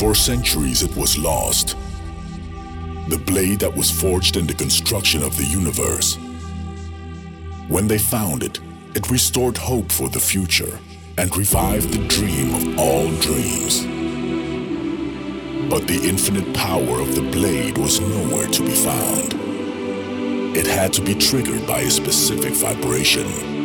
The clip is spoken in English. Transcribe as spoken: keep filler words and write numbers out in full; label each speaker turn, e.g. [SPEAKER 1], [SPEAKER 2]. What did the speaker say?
[SPEAKER 1] For centuries it was lost. The blade that was forged in the construction of the universe. When they found it, it restored hope for the future and revived the dream of all dreams. But the infinite power of the blade was nowhere to be found. It had to be triggered by a specific vibration.